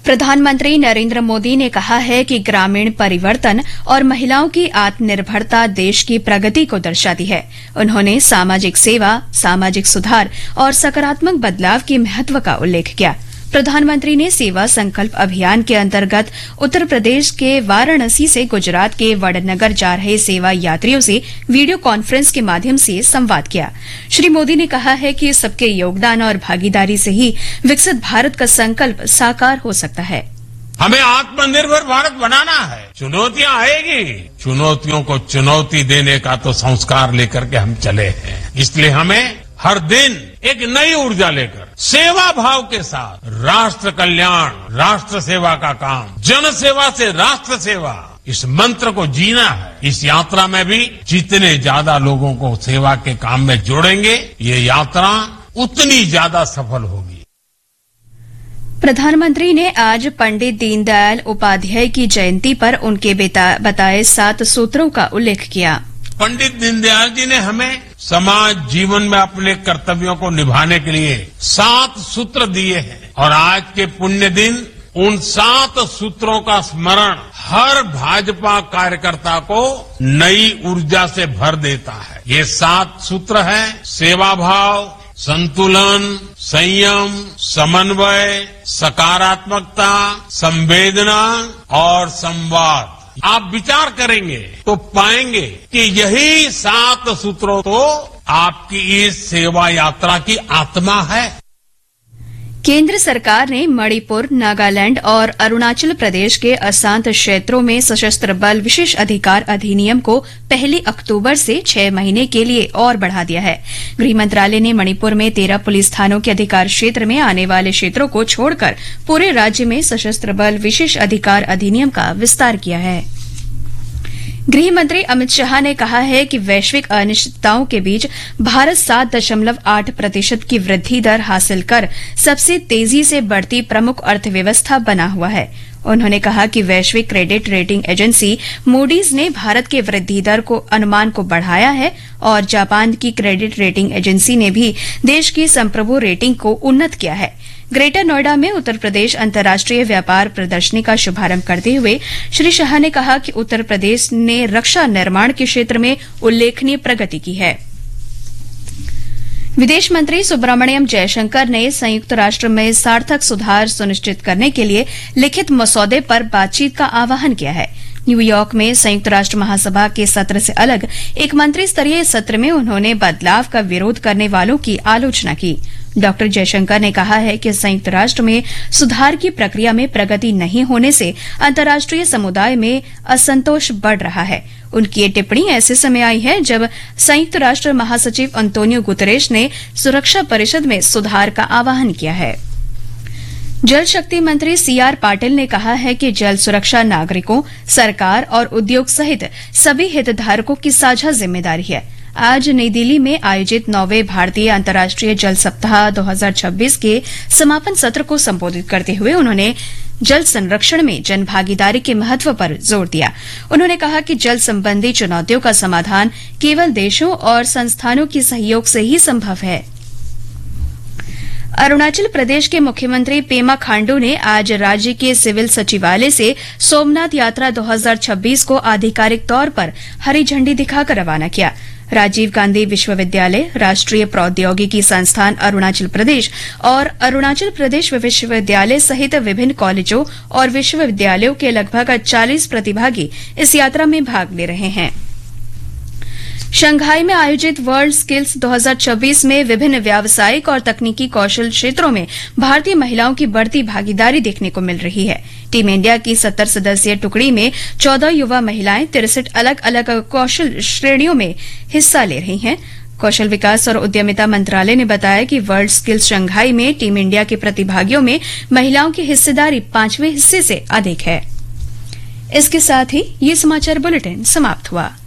प्रधानमंत्री नरेंद्र मोदी ने कहा है कि ग्रामीण परिवर्तन और महिलाओं की आत्मनिर्भरता देश की प्रगति को दर्शाती है। उन्होंने सामाजिक सेवा, सामाजिक सुधार और सकारात्मक बदलाव के महत्व का उल्लेख किया। प्रधानमंत्री ने सेवा संकल्प अभियान के अंतर्गत उत्तर प्रदेश के वाराणसी से गुजरात के वडनगर जा रहे सेवा यात्रियों से वीडियो कॉन्फ्रेंस के माध्यम से संवाद किया। श्री मोदी ने कहा है कि सबके योगदान और भागीदारी से ही विकसित भारत का संकल्प साकार हो सकता है। हमें आत्मनिर्भर भारत बनाना है। चुनौतियां आएगी, चुनौतियों को चुनौती देने का तो संस्कार लेकर के हम चले हैं। इसलिए हमें हर दिन एक नई ऊर्जा लेकर सेवा भाव के साथ राष्ट्र कल्याण, राष्ट्र सेवा का काम, जन सेवा से राष्ट्र सेवा, इस मंत्र को जीना है। इस यात्रा में भी जितने ज्यादा लोगों को सेवा के काम में जोड़ेंगे, ये यात्रा उतनी ज्यादा सफल होगी। प्रधानमंत्री ने आज पंडित दीनदयाल उपाध्याय की जयंती पर उनके बताए 7 सूत्रों का उल्लेख किया। पंडित दीनदयाल जी ने हमें समाज जीवन में अपने कर्तव्यों को निभाने के लिए 7 सूत्र दिए हैं और आज के पुण्य दिन उन 7 सूत्रों का स्मरण हर भाजपा कार्यकर्ता को नई ऊर्जा से भर देता है। ये 7 सूत्र हैं: सेवा भाव, संतुलन, संयम, समन्वय, सकारात्मकता, संवेदना और संवाद। आप विचार करेंगे तो पाएंगे कि यही 7 सूत्रों तो आपकी इस सेवा यात्रा की आत्मा है। केंद्र सरकार ने मणिपुर, नागालैंड और अरुणाचल प्रदेश के अशांत क्षेत्रों में सशस्त्र बल विशेष अधिकार अधिनियम को 1 अक्टूबर से 6 महीने के लिए और बढ़ा दिया है। गृह मंत्रालय ने मणिपुर में 13 पुलिस थानों के अधिकार क्षेत्र में आने वाले क्षेत्रों को छोड़कर पूरे राज्य में सशस्त्र बल विशेष अधिकार अधिनियम का विस्तार किया है। गृह मंत्री अमित शाह ने कहा है कि वैश्विक अनिश्चितताओं के बीच भारत 7.8% की वृद्धि दर हासिल कर सबसे तेजी से बढ़ती प्रमुख अर्थव्यवस्था बना हुआ है। उन्होंने कहा कि वैश्विक क्रेडिट रेटिंग एजेंसी मूडीज ने भारत के वृद्धि दर को अनुमान को बढ़ाया है और जापान की क्रेडिट रेटिंग एजेंसी ने भी देश की संप्रभु रेटिंग को उन्नत किया है। ग्रेटर नोएडा में उत्तर प्रदेश अंतर्राष्ट्रीय व्यापार प्रदर्शनी का शुभारंभ करते हुए श्री शाह ने कहा कि उत्तर प्रदेश ने रक्षा निर्माण के क्षेत्र में उल्लेखनीय प्रगति की है। विदेश मंत्री सुब्रमण्यम जयशंकर ने संयुक्त राष्ट्र में सार्थक सुधार सुनिश्चित करने के लिए लिखित मसौदे पर बातचीत का आह्वान किया है। न्यूयॉर्क में संयुक्त राष्ट्र महासभा के सत्र से अलग एक मंत्री स्तरीय सत्र में उन्होंने बदलाव का विरोध करने वालों की आलोचना की। डॉक्टर जयशंकर ने कहा है कि संयुक्त राष्ट्र में सुधार की प्रक्रिया में प्रगति नहीं होने से अंतर्राष्ट्रीय समुदाय में असंतोष बढ़ रहा है। उनकी ये टिप्पणी ऐसे समय आई है जब संयुक्त राष्ट्र महासचिव अंतोनियो गुतरेश ने सुरक्षा परिषद में सुधार का आह्वान किया है। जल शक्ति मंत्री सीआर पाटिल ने कहा है कि जल सुरक्षा नागरिकों, सरकार और उद्योग सहित सभी हितधारकों की साझा जिम्मेदारी है। आज नई दिल्ली में आयोजित 9वें भारतीय अंतर्राष्ट्रीय जल सप्ताह 2026 के समापन सत्र को संबोधित करते हुए उन्होंने जल संरक्षण में जनभागीदारी के महत्व पर जोर दिया। उन्होंने कहा कि जल संबंधी चुनौतियों का समाधान केवल देशों और संस्थानों के सहयोग से ही संभव है। अरुणाचल प्रदेश के मुख्यमंत्री पेमा खांडू ने आज राज्य के सिविल सचिवालय से सोमनाथ यात्रा 2026 को आधिकारिक तौर पर हरी झंडी दिखाकर रवाना किया। राजीव गांधी विश्वविद्यालय, राष्ट्रीय प्रौद्योगिकी संस्थान अरुणाचल प्रदेश और अरुणाचल प्रदेश विश्वविद्यालय सहित विभिन्न कॉलेजों और विश्वविद्यालयों के लगभग 40 प्रतिभागी इस यात्रा में भाग ले रहे हैं। शंघाई में आयोजित वर्ल्ड स्किल्स 2026 में विभिन्न व्यावसायिक और तकनीकी कौशल क्षेत्रों में भारतीय महिलाओं की बढ़ती भागीदारी देखने को मिल रही है। टीम इंडिया की 70 सदस्यीय टुकड़ी में 14 युवा महिलाएं 63 अलग अलग कौशल श्रेणियों में हिस्सा ले रही हैं। कौशल विकास और उद्यमिता मंत्रालय ने बताया कि वर्ल्ड स्किल्स शंघाई में टीम इंडिया के प्रतिभागियों में महिलाओं की हिस्सेदारी 5वें हिस्से से अधिक है। इसके साथ ही ये समाचार बुलेटिन समाप्त हुआ।